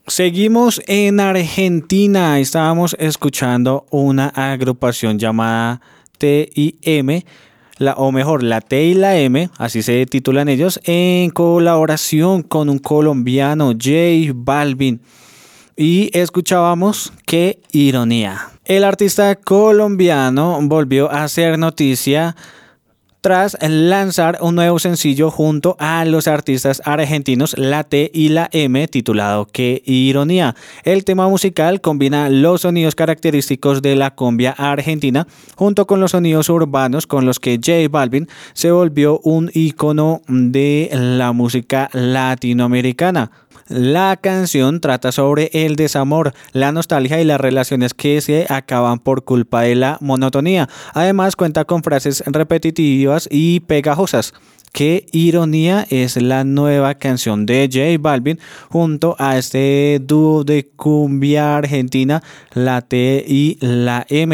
Seguimos en Argentina. Estábamos escuchando una agrupación llamada TIM, o mejor, la T y la M, así se titulan ellos, en colaboración con un colombiano, J Balvin. Y escuchábamos Qué ironía. El artista colombiano volvió a hacer noticia tras lanzar un nuevo sencillo junto a los artistas argentinos La T y la M titulado Qué ironía. El tema musical combina los sonidos característicos de la cumbia argentina junto con los sonidos urbanos con los que J Balvin se volvió un ícono de la música latinoamericana. La canción trata sobre el desamor, la nostalgia y las relaciones que se acaban por culpa de la monotonía. Además cuenta con frases repetitivas y pegajosas. Qué ironía es la nueva canción de J Balvin junto a este dúo de cumbia argentina, la T y la M.